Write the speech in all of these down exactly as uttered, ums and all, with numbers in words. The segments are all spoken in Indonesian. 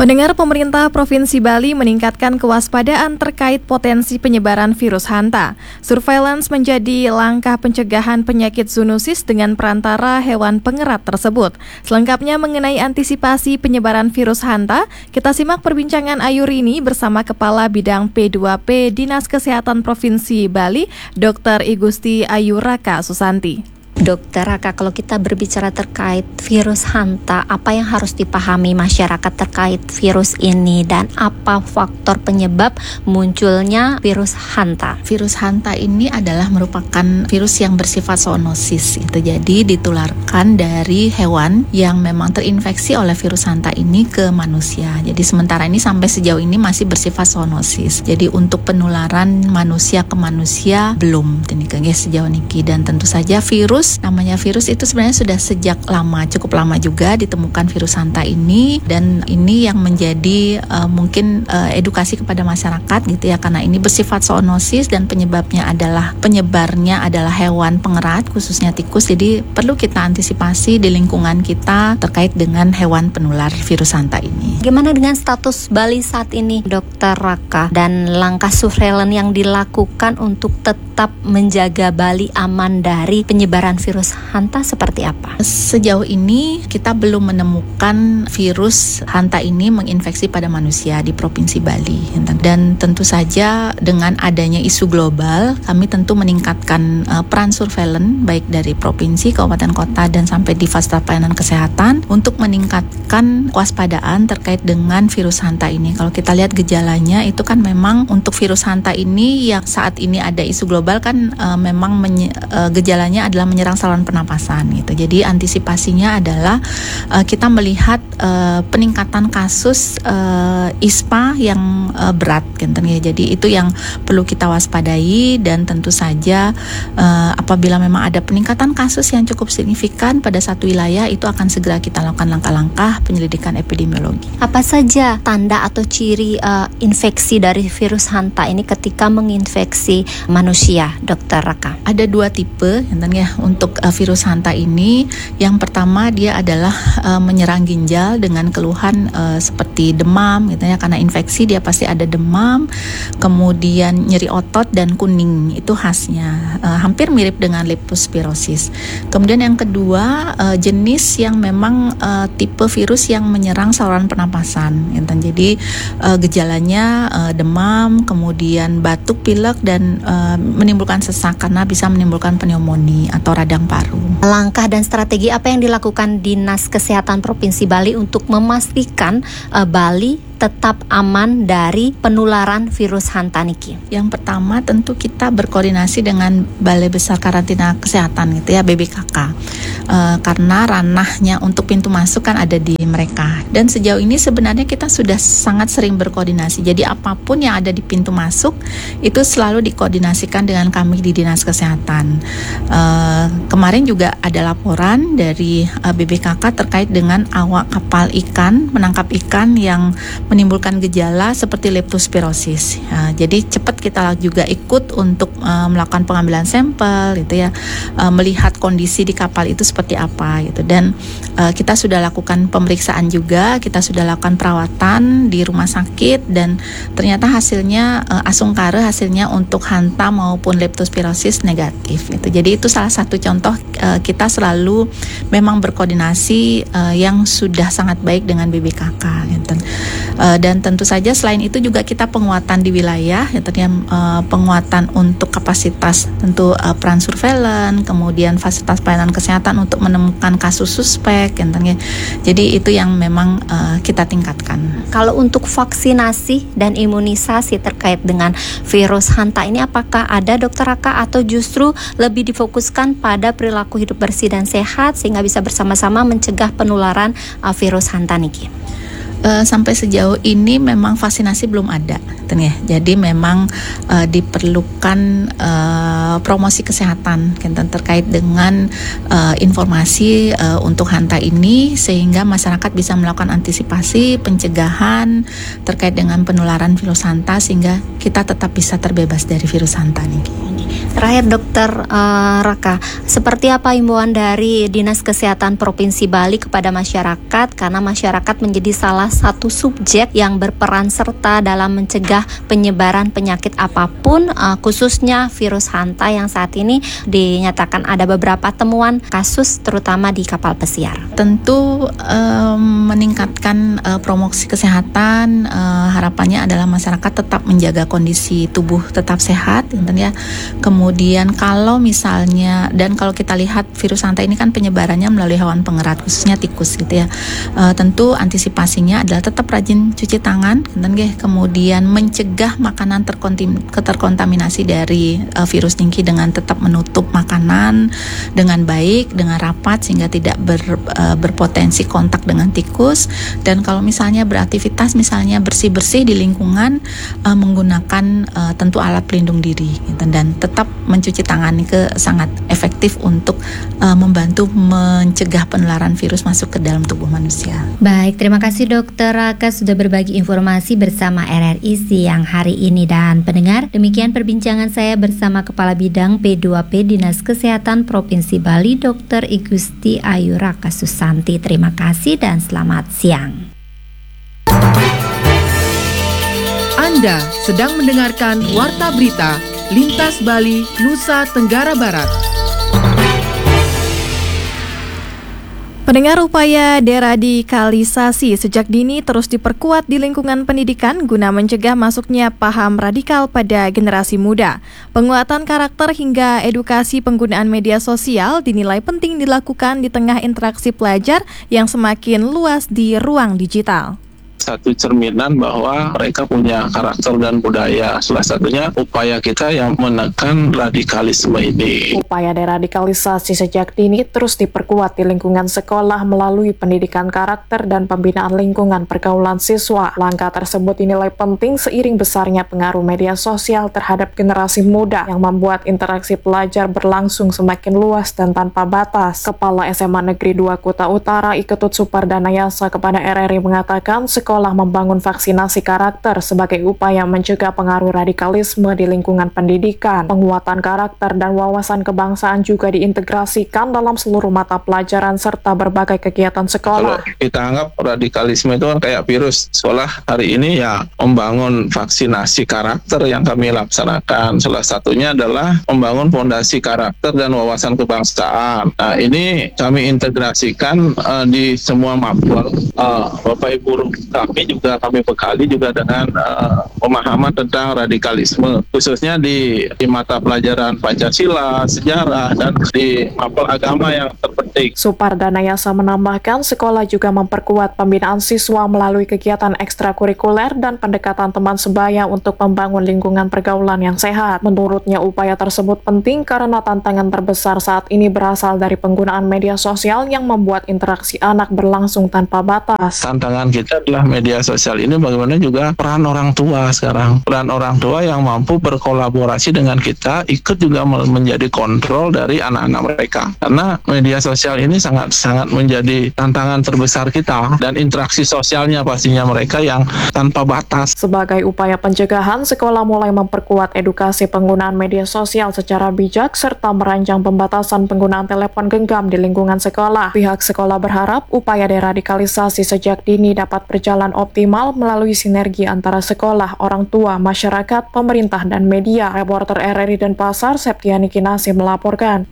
Pendengar, pemerintah Provinsi Bali meningkatkan kewaspadaan terkait potensi penyebaran virus hanta. Surveillance menjadi langkah pencegahan penyakit zoonosis dengan perantara hewan pengerat tersebut. Selengkapnya mengenai antisipasi penyebaran virus hanta, kita simak perbincangan Ayu Rini bersama Kepala Bidang P dua P Dinas Kesehatan Provinsi Bali, Dokter Igusti Ayu Raka Susanti. Dokter Raka, kalau kita berbicara terkait virus hanta, apa yang harus dipahami masyarakat terkait virus ini dan apa faktor penyebab munculnya virus hanta? Virus hanta ini adalah merupakan virus yang bersifat zoonosis, itu jadi ditularkan dari hewan yang memang terinfeksi oleh virus hanta ini ke manusia. Jadi sementara ini sampai sejauh ini masih bersifat zoonosis. Jadi untuk penularan manusia ke manusia belum, ini sejauh ini. Dan tentu saja virus namanya virus itu sebenarnya sudah sejak lama, cukup lama juga ditemukan virus hanta ini, dan ini yang menjadi uh, mungkin uh, edukasi kepada masyarakat gitu ya, karena ini bersifat zoonosis dan penyebabnya adalah penyebarnya adalah hewan pengerat khususnya tikus. Jadi perlu kita antisipasi di lingkungan kita terkait dengan hewan penular virus hanta ini. Bagaimana dengan status Bali saat ini, Dokter Raka, dan langkah surveillance yang dilakukan untuk tetap menjaga Bali aman dari penyebaran virus hanta seperti apa? Sejauh ini kita belum menemukan virus hanta ini menginfeksi pada manusia di Provinsi Bali. Dan tentu saja dengan adanya isu global, kami tentu meningkatkan uh, peran surveillance baik dari provinsi, kabupaten, kota, dan sampai di fasilitas pelayanan kesehatan untuk meningkatkan kewaspadaan terkait dengan virus hanta ini. Kalau kita lihat gejalanya itu kan memang untuk virus hanta ini yang saat ini ada isu global kan uh, memang menye- uh, gejalanya adalah menyerang saluran pernapasan gitu. Jadi antisipasinya adalah uh, kita melihat uh, peningkatan kasus uh, I S P A yang uh, berat gitu ya. Jadi itu yang perlu kita waspadai, dan tentu saja uh, apabila memang ada peningkatan kasus yang cukup signifikan pada satu wilayah, itu akan segera kita lakukan langkah-langkah penyelidikan epidemiologi. Apa saja tanda atau ciri uh, infeksi dari virus hanta ini ketika menginfeksi manusia, Dokter Raka? Ada dua tipe ya untuk uh, virus hanta ini. Yang pertama, dia adalah uh, menyerang ginjal dengan keluhan uh, seperti demam gitu ya, karena infeksi dia pasti ada demam, kemudian nyeri otot dan kuning, itu khasnya uh, hampir mirip dengan leptospirosis. Kemudian yang kedua, uh, jenis yang memang uh, tipe virus yang menyerang saluran pernapasan gitu. Jadi uh, gejalanya uh, demam, kemudian batuk, pilek, dan uh, menimbulkan sesak karena bisa menimbulkan pneumonia atau radang paru. Langkah dan strategi apa yang dilakukan Dinas Kesehatan Provinsi Bali untuk memastikan uh, Bali tetap aman dari penularan virus hanta niki? Yang pertama tentu kita berkoordinasi dengan Balai Besar Karantina Kesehatan gitu ya, B B K K, uh, karena ranahnya untuk pintu masuk kan ada di mereka. Dan sejauh ini sebenarnya kita sudah sangat sering berkoordinasi. Jadi apapun yang ada di pintu masuk itu selalu dikoordinasikan dengan kami di Dinas Kesehatan. Uh, kemarin juga ada laporan dari uh, B B K K terkait dengan awak kapal ikan menangkap ikan yang menimbulkan gejala seperti leptospirosis. Uh, jadi cepat kita juga ikut untuk uh, melakukan pengambilan sampel gitu ya, uh, melihat kondisi di kapal itu seperti apa gitu. Dan uh, kita sudah lakukan pemeriksaan juga, kita sudah lakukan perawatan di rumah sakit, dan ternyata hasilnya uh, asungkara hasilnya untuk hanta maupun leptospirosis negatif gitu. Jadi itu salah satu contoh uh, kita selalu memang berkoordinasi uh, yang sudah sangat baik dengan B B K K gitu. Uh, dan tentu saja selain itu juga kita penguatan di wilayah, ya, uh, penguatan untuk kapasitas tentu uh, peran surveillance, kemudian fasilitas pelayanan kesehatan untuk menemukan kasus suspek, ya, jadi itu yang memang uh, kita tingkatkan. Kalau untuk vaksinasi dan imunisasi terkait dengan virus hanta ini, apakah ada, Dokter Raka, atau justru lebih difokuskan pada perilaku hidup bersih dan sehat sehingga bisa bersama-sama mencegah penularan uh, virus hanta niki? Uh, sampai sejauh ini memang vaksinasi belum ada, ya. Jadi memang uh, diperlukan uh, promosi kesehatan terkait dengan uh, informasi uh, untuk hanta ini, sehingga masyarakat bisa melakukan antisipasi pencegahan terkait dengan penularan virus hanta, sehingga kita tetap bisa terbebas dari virus hanta ini. Terakhir Dokter uh, Raka, seperti apa himbauan dari Dinas Kesehatan Provinsi Bali kepada masyarakat, karena masyarakat menjadi salah satu subjek yang berperan serta dalam mencegah penyebaran penyakit apapun, uh, khususnya virus hanta yang saat ini dinyatakan ada beberapa temuan kasus terutama di kapal pesiar. Tentu um, meningkatkan uh, promosi kesehatan, uh, harapannya adalah masyarakat tetap menjaga kondisi tubuh tetap sehat, gitu ya. Kemudian kalau misalnya, dan kalau kita lihat virus hanta ini kan penyebarannya melalui hewan pengerat, khususnya tikus gitu ya. E, tentu antisipasinya adalah tetap rajin cuci tangan, dan kemudian mencegah makanan terkontim, terkontaminasi dari e, virus dengki dengan tetap menutup makanan dengan baik, dengan rapat sehingga tidak ber, e, berpotensi kontak dengan tikus. Dan kalau misalnya beraktivitas misalnya bersih-bersih di lingkungan, e, menggunakan e, tentu alat pelindung diri gitu, dan tetap mencuci tangan ini ke sangat efektif untuk uh, membantu mencegah penularan virus masuk ke dalam tubuh manusia. Baik, terima kasih Dokter Raka sudah berbagi informasi bersama R R I siang hari ini. Dan pendengar, demikian perbincangan saya bersama Kepala Bidang P dua P Dinas Kesehatan Provinsi Bali, Dokter Igusti Ayu Raka Susanti. Terima kasih dan selamat siang. Anda sedang mendengarkan Warta Berita Lintas Bali, Nusa Tenggara Barat. Pendengar, upaya deradikalisasi sejak dini terus diperkuat di lingkungan pendidikan guna mencegah masuknya paham radikal pada generasi muda. Penguatan karakter hingga edukasi penggunaan media sosial dinilai penting dilakukan di tengah interaksi pelajar yang semakin luas di ruang digital. Satu cerminan bahwa mereka punya karakter dan budaya. Salah satunya upaya kita yang menekan radikalisme ini. Upaya deradikalisasi sejak dini terus diperkuat di lingkungan sekolah melalui pendidikan karakter dan pembinaan lingkungan pergaulan siswa. Langkah tersebut dinilai penting seiring besarnya pengaruh media sosial terhadap generasi muda yang membuat interaksi pelajar berlangsung semakin luas dan tanpa batas. Kepala S M A Negeri dua Kuta Utara Iketut Supardanayasa kepada R R I mengatakan sekolah sekolah membangun vaksinasi karakter sebagai upaya mencegah pengaruh radikalisme di lingkungan pendidikan. Penguatan karakter dan wawasan kebangsaan juga diintegrasikan dalam seluruh mata pelajaran serta berbagai kegiatan sekolah. Kalau kita anggap radikalisme itu kan kayak virus, sekolah hari ini ya membangun vaksinasi karakter yang kami laksanakan. Salah satunya adalah membangun fondasi karakter dan wawasan kebangsaan. Nah, ini kami integrasikan uh, di semua mapel. Uh, Bapak Ibu kami juga kami bekali juga dengan uh, pemahaman tentang radikalisme, khususnya di, di mata pelajaran Pancasila, sejarah, dan di mapel agama yang terpenting. Supardanayasa menambahkan sekolah juga memperkuat pembinaan siswa melalui kegiatan ekstrakurikuler dan pendekatan teman sebaya untuk membangun lingkungan pergaulan yang sehat. Menurutnya upaya tersebut penting karena tantangan terbesar saat ini berasal dari penggunaan media sosial yang membuat interaksi anak berlangsung tanpa batas. Tantangan kita adalah media sosial ini bagaimana juga peran orang tua sekarang. Peran orang tua yang mampu berkolaborasi dengan kita, ikut juga menjadi kontrol dari anak-anak mereka. Karena media sosial ini sangat-sangat menjadi tantangan terbesar kita, dan interaksi sosialnya pastinya mereka yang tanpa batas. Sebagai upaya pencegahan, sekolah mulai memperkuat edukasi penggunaan media sosial secara bijak serta merancang pembatasan penggunaan telepon genggam di lingkungan sekolah. Pihak sekolah berharap upaya deradikalisasi sejak dini dapat berjalan optimal melalui sinergi antara sekolah, orang tua, masyarakat, pemerintah, dan media. Reporter R R I Denpasar, Septiani Kinasi melaporkan.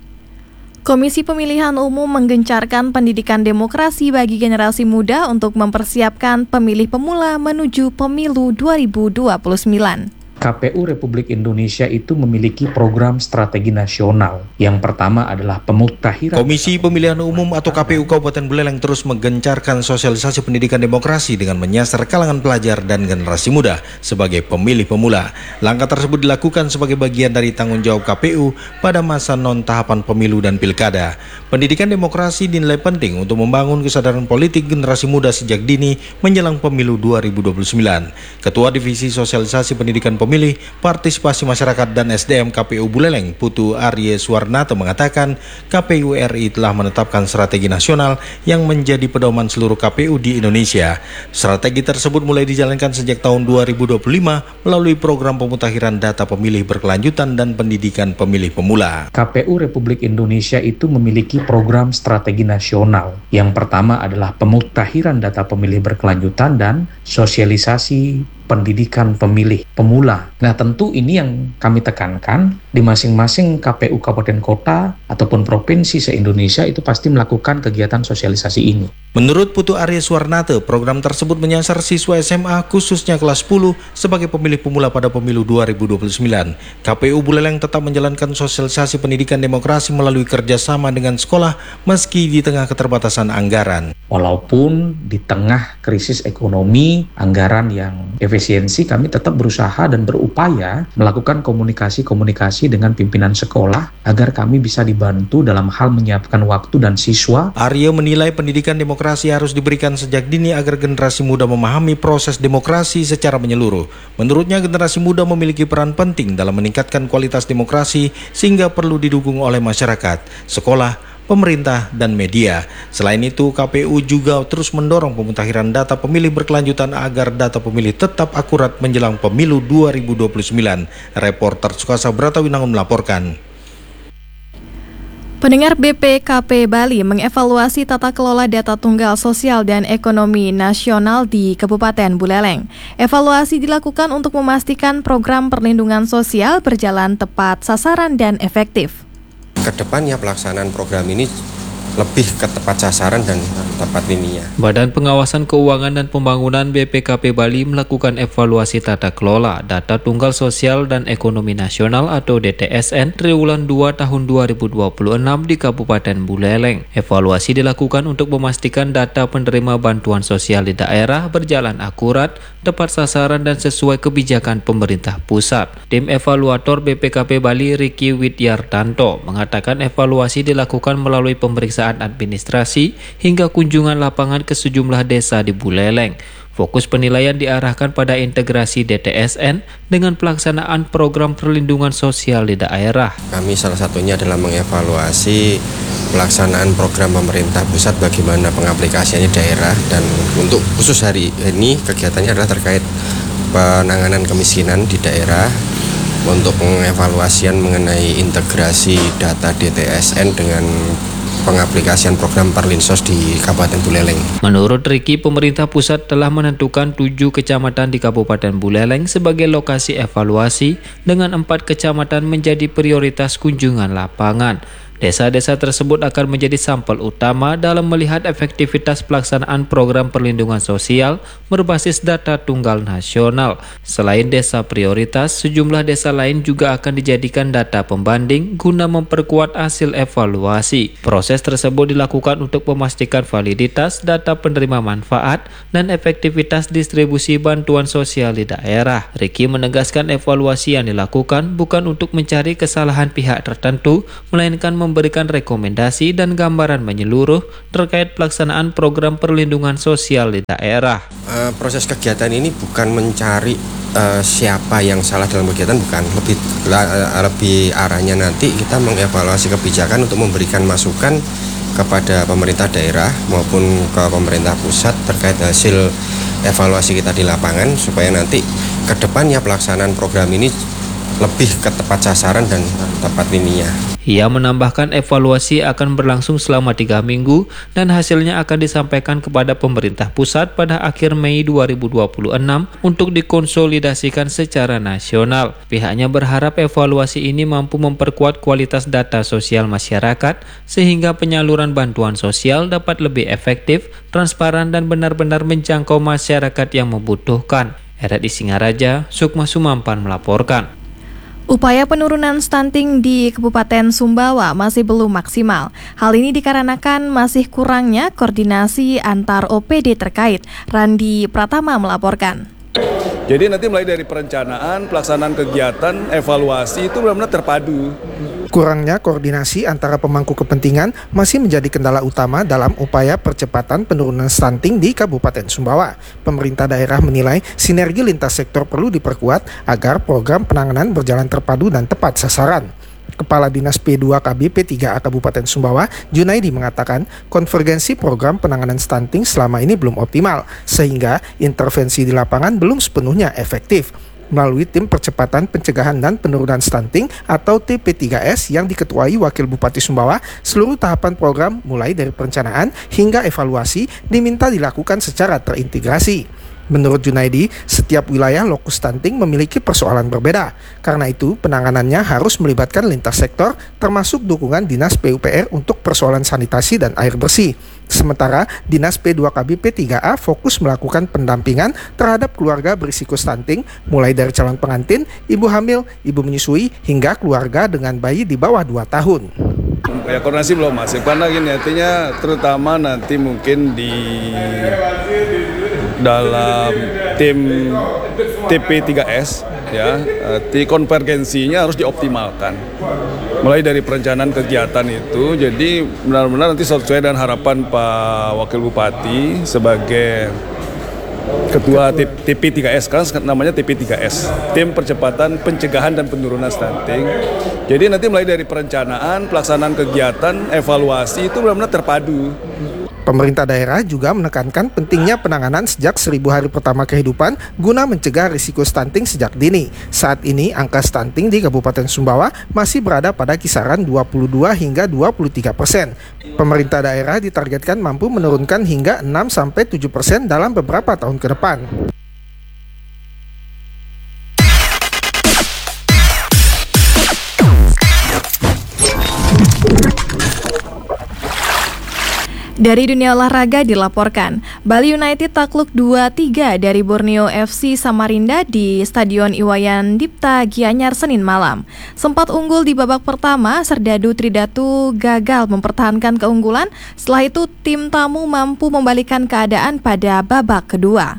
Komisi Pemilihan Umum menggencarkan pendidikan demokrasi bagi generasi muda untuk mempersiapkan pemilih pemula menuju pemilu dua ribu dua puluh sembilan. K P U Republik Indonesia itu memiliki program strategi nasional. Yang pertama adalah pemutahiran. Komisi Pemilihan Umum atau K P U Kabupaten Buleleng terus menggencarkan sosialisasi pendidikan demokrasi dengan menyasar kalangan pelajar dan generasi muda sebagai pemilih pemula. Langkah tersebut dilakukan sebagai bagian dari tanggung jawab K P U pada masa non-tahapan pemilu dan pilkada. Pendidikan demokrasi dinilai penting untuk membangun kesadaran politik generasi muda sejak dini menjelang pemilu dua ribu dua puluh sembilan. Ketua Divisi Sosialisasi Pendidikan Pemilu pemilih, partisipasi masyarakat dan S D M K P U Buleleng, Putu Arye Suwarnata mengatakan K P U R I telah menetapkan strategi nasional yang menjadi pedoman seluruh K P U di Indonesia. Strategi tersebut mulai dijalankan sejak tahun dua ribu dua puluh lima melalui program pemutakhiran data pemilih berkelanjutan dan pendidikan pemilih pemula. K P U Republik Indonesia itu memiliki program strategi nasional. Yang pertama adalah pemutakhiran data pemilih berkelanjutan dan sosialisasi pendidikan pemilih pemula. Nah, tentu ini yang kami tekankan di masing-masing K P U kabupaten kota ataupun provinsi se-Indonesia itu pasti melakukan kegiatan sosialisasi ini. Menurut Putu Arye Suwarnata, program tersebut menyasar siswa S M A khususnya kelas sepuluh sebagai pemilih pemula pada pemilu dua ribu dua puluh sembilan. K P U Buleleng tetap menjalankan sosialisasi pendidikan demokrasi melalui kerjasama dengan sekolah meski di tengah keterbatasan anggaran. Walaupun di tengah krisis ekonomi, anggaran yang efisiensi, kami tetap berusaha dan berupaya melakukan komunikasi-komunikasi dengan pimpinan sekolah agar kami bisa dibantu dalam hal menyiapkan waktu dan siswa. Arye menilai pendidikan demokrasi harus diberikan sejak dini agar generasi muda memahami proses demokrasi secara menyeluruh. Menurutnya, generasi muda memiliki peran penting dalam meningkatkan kualitas demokrasi sehingga perlu didukung oleh masyarakat, sekolah, pemerintah, dan media. Selain itu, K P U juga terus mendorong pemutakhiran data pemilih berkelanjutan agar data pemilih tetap akurat menjelang pemilu dua ribu dua puluh sembilan. Reporter Sukasa Bratawinangun melaporkan. Pendengar, B P K P Bali mengevaluasi tata kelola data tunggal sosial dan ekonomi nasional di Kabupaten Buleleng. Evaluasi dilakukan untuk memastikan program perlindungan sosial berjalan tepat sasaran dan efektif. Kedepannya pelaksanaan program ini lebih ke tepat sasaran dan tepat lininya. Badan Pengawasan Keuangan dan Pembangunan B P K P Bali melakukan evaluasi tata kelola data tunggal sosial dan ekonomi nasional atau D T S N triwulan dua tahun dua ribu dua puluh enam di Kabupaten Buleleng. Evaluasi dilakukan untuk memastikan data penerima bantuan sosial di daerah berjalan akurat, tepat sasaran dan sesuai kebijakan pemerintah pusat. Tim evaluator B P K P Bali Riki Widyartanto mengatakan evaluasi dilakukan melalui pemeriksaan administrasi hingga kunjungan lapangan ke sejumlah desa di Buleleng. Fokus penilaian diarahkan pada integrasi D T S N dengan pelaksanaan program perlindungan sosial di daerah. Kami salah satunya adalah mengevaluasi pelaksanaan program pemerintah pusat, bagaimana pengaplikasiannya daerah, dan untuk khusus hari ini kegiatannya adalah terkait penanganan kemiskinan di daerah untuk pengevaluasian mengenai integrasi data D T S N dengan pengaplikasian program Perlinsos di Kabupaten Buleleng. Menurut Riki, pemerintah pusat telah menentukan tujuh kecamatan di Kabupaten Buleleng sebagai lokasi evaluasi dengan empat kecamatan menjadi prioritas kunjungan lapangan. Desa-desa tersebut akan menjadi sampel utama dalam melihat efektivitas pelaksanaan program perlindungan sosial berbasis data tunggal nasional. Selain desa prioritas, sejumlah desa lain juga akan dijadikan data pembanding guna memperkuat hasil evaluasi. Proses tersebut dilakukan untuk memastikan validitas data penerima manfaat dan efektivitas distribusi bantuan sosial di daerah. Riki menegaskan evaluasi yang dilakukan bukan untuk mencari kesalahan pihak tertentu, melainkan memberikan rekomendasi dan gambaran menyeluruh terkait pelaksanaan program perlindungan sosial di daerah. Uh, proses kegiatan ini bukan mencari uh, siapa yang salah dalam kegiatan, bukan. Lebih uh, lebih arahnya nanti kita mengevaluasi kebijakan untuk memberikan masukan kepada pemerintah daerah maupun ke pemerintah pusat terkait hasil evaluasi kita di lapangan, supaya nanti ke depannya pelaksanaan program ini lebih ke tepat sasaran dan tepat lininya. Ia menambahkan evaluasi akan berlangsung selama tiga minggu dan hasilnya akan disampaikan kepada pemerintah pusat pada akhir Mei dua ribu dua puluh enam untuk dikonsolidasikan secara nasional. Pihaknya berharap evaluasi ini mampu memperkuat kualitas data sosial masyarakat sehingga penyaluran bantuan sosial dapat lebih efektif, transparan dan benar-benar menjangkau masyarakat yang membutuhkan. R R I Singaraja, Sukma Sumampan melaporkan. Upaya penurunan stunting di Kabupaten Sumbawa masih belum maksimal. Hal ini dikarenakan masih kurangnya koordinasi antar O P D terkait. Randi Pratama melaporkan. Jadi nanti mulai dari perencanaan, pelaksanaan kegiatan, evaluasi itu benar-benar terpadu. Kurangnya koordinasi antara pemangku kepentingan masih menjadi kendala utama dalam upaya percepatan penurunan stunting di Kabupaten Sumbawa. Pemerintah daerah menilai sinergi lintas sektor perlu diperkuat agar program penanganan berjalan terpadu dan tepat sasaran. Kepala Dinas P dua K B P tiga A Kabupaten Sumbawa, Junaidi mengatakan konvergensi program penanganan stunting selama ini belum optimal, sehingga intervensi di lapangan belum sepenuhnya efektif. Melalui tim percepatan pencegahan dan penurunan stunting atau T P tiga S yang diketuai Wakil Bupati Sumbawa, seluruh tahapan program mulai dari perencanaan hingga evaluasi diminta dilakukan secara terintegrasi. Menurut Junaidi, setiap wilayah lokus stunting memiliki persoalan berbeda. Karena itu, penanganannya harus melibatkan lintas sektor, termasuk dukungan Dinas P U P R untuk persoalan sanitasi dan air bersih. Sementara, Dinas P dua K B P tiga A fokus melakukan pendampingan terhadap keluarga berisiko stunting, mulai dari calon pengantin, ibu hamil, ibu menyusui, hingga keluarga dengan bayi di bawah dua tahun. Ya, koordinasi belum masif, karena gini, artinya terutama nanti mungkin di dalam tim T P tiga S ya, di konvergensinya harus dioptimalkan mulai dari perencanaan kegiatan itu. Jadi benar-benar nanti sesuai dengan harapan Pak Wakil Bupati sebagai Ketua T P tiga S, kan namanya T P tiga S, Tim Percepatan Pencegahan dan Penurunan Stunting. Jadi nanti mulai dari perencanaan, pelaksanaan kegiatan, evaluasi itu benar-benar terpadu. Pemerintah daerah juga menekankan pentingnya penanganan sejak seribu hari pertama kehidupan guna mencegah risiko stunting sejak dini. Saat ini angka stunting di Kabupaten Sumbawa masih berada pada kisaran dua puluh dua hingga dua puluh tiga persen. Pemerintah daerah ditargetkan mampu menurunkan hingga enam sampai tujuh persen dalam beberapa tahun ke depan. Dari dunia olahraga dilaporkan, Bali United takluk dua tiga dari Borneo F C Samarinda di Stadion Iwayan Dipta Gianyar Senin malam. Sempat unggul di babak pertama, Serdadu Tridatu gagal mempertahankan keunggulan. Setelah itu, tim tamu mampu membalikan keadaan pada babak kedua.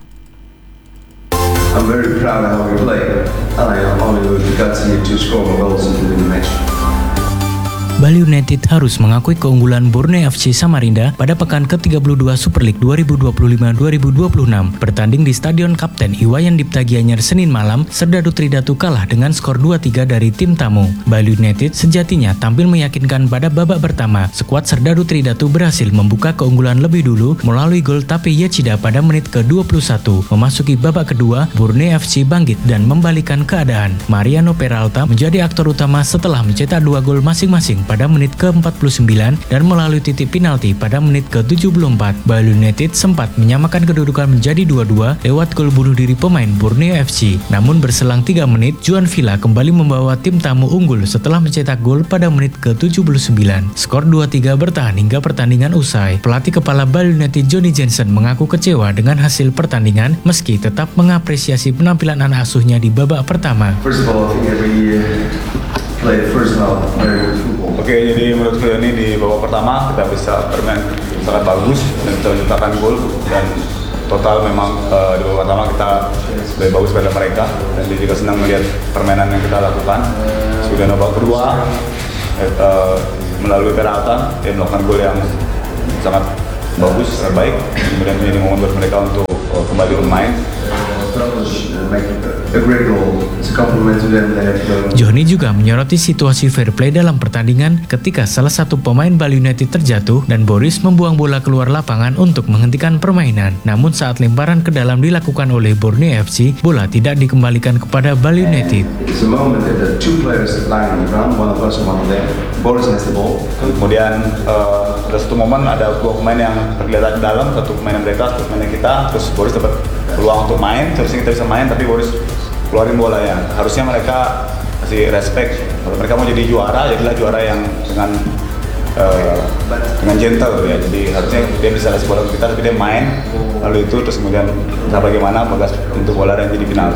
I'm very proud of how we played. I only got to score more goals in the match. Bali United harus mengakui keunggulan Borneo F C Samarinda pada pekan ke tiga puluh dua Super League dua ribu dua puluh lima dua ribu dua puluh enam. Bertanding di Stadion Kapten Iwayan Dipta Gianyar Senin malam, Serdadu Tridatu kalah dengan skor dua tiga dari tim tamu. Bali United sejatinya tampil meyakinkan pada babak pertama. Skuad Serdadu Tridatu berhasil membuka keunggulan lebih dulu melalui gol Tape Yachida pada menit ke dua puluh satu. Memasuki babak kedua, Borneo F C bangkit dan membalikan keadaan. Mariano Peralta menjadi aktor utama setelah mencetak dua gol masing-masing pada menit ke empat puluh sembilan dan melalui titik penalti pada menit ke tujuh puluh empat. Bali United sempat menyamakan kedudukan menjadi dua dua lewat gol bunuh diri pemain Borneo F C. Namun berselang tiga menit, Juan Villa kembali membawa tim tamu unggul setelah mencetak gol pada menit ke tujuh puluh sembilan. Skor dua tiga bertahan hingga pertandingan usai. Pelatih kepala Bali United Johnny Jensen mengaku kecewa dengan hasil pertandingan meski tetap mengapresiasi penampilan anak asuhnya di babak pertama. First of all, I think every year play first half very good football. Oke, jadi menurutku ini di babak pertama kita bisa bermain sangat bagus dan kita menciptakan gol, dan total memang uh, di babak pertama kita lebih bagus pada mereka, dan dia juga senang melihat permainan yang kita lakukan. Sudah babak kedua uh, melalui Peralta dia melakukan gol yang sangat bagus, sangat baik, kemudian menjadi momen buat mereka untuk uh, kembali bermain. Johnny juga menyoroti situasi fair play dalam pertandingan ketika salah satu pemain Bali United terjatuh dan Boris membuang bola keluar lapangan untuk menghentikan permainan. Namun saat lemparan ke dalam dilakukan oleh Borneo F C, bola tidak dikembalikan kepada Bali United. Kemudian uh, ada satu momen ada dua pemain yang terlihat di dalam, satu pemain mereka, satu pemain kita, terus Boris dapat peluang untuk main, terusnya kita bisa main, tapi Boris keluarin bola ya. Harusnya mereka kasih respect. Kalau mereka mau jadi juara, jadilah juara yang dengan uh, dengan gentle ya. Jadi harusnya dia bisa kasih bola ke kita, tapi dia main lalu itu terus kemudian entah bagaimana bagas untuk bola dan jadi final.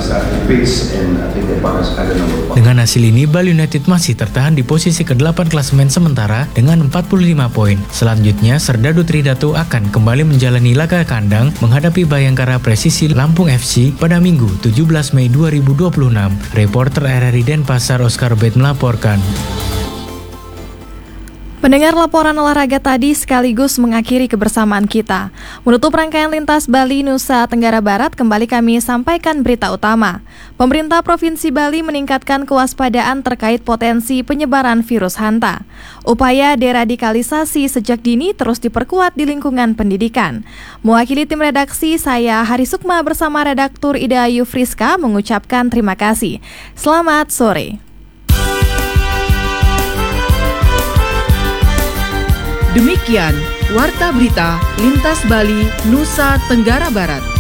Dengan hasil ini, Bali United masih tertahan di posisi kedelapan klasemen sementara dengan empat puluh lima poin. Selanjutnya, Serdadu Tridatu akan kembali menjalani laga kandang menghadapi Bayangkara Presisi Lampung F C pada Minggu tujuh belas Mei dua ribu dua puluh enam. Reporter R R I Denpasar Oscar Bet melaporkan. Mendengar laporan olahraga tadi sekaligus mengakhiri kebersamaan kita. Menutup rangkaian Lintas Bali Nusa Tenggara Barat, kembali kami sampaikan berita utama. Pemerintah Provinsi Bali meningkatkan kewaspadaan terkait potensi penyebaran virus Hanta. Upaya deradikalisasi sejak dini terus diperkuat di lingkungan pendidikan. Mewakili tim redaksi, saya Hari Sukma bersama redaktur Ida Yufriska mengucapkan terima kasih. Selamat sore. Demikian Warta Berita Lintas Bali Nusa Tenggara Barat.